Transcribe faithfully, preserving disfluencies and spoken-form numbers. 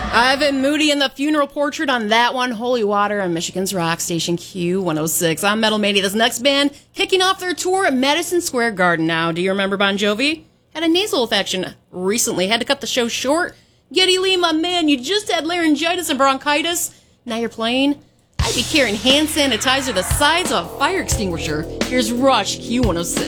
Ivan Moody and the Funeral Portrait on that one. Holy Water on Michigan's Rock Station Q one oh six. I'm Metal Mania. This next band kicking off their tour at Madison Square Garden now. Do you remember Bon Jovi? Had a nasal infection recently. Had to cut the show short. Geddy Lee, my man, you just had laryngitis and bronchitis. Now you're playing? I'd be carrying hand sanitizer the size of a fire extinguisher. Here's Rush Q one oh six.